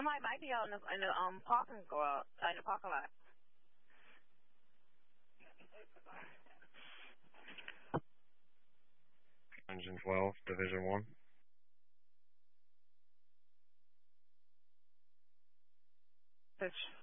Somebody might be out in the parking garage, in the parking lot. Engine 12, Division 1. Pitch.